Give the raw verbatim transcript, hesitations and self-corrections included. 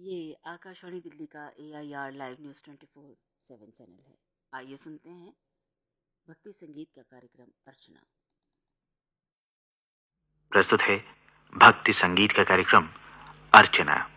ये आकाशवाणी दिल्ली का ए I R live news twenty four seven channel है। आइए सुनते हैं भक्ति संगीत का कार्यक्रम अर्चना। प्रस्तुत है भक्ति संगीत का कार्यक्रम अर्चना।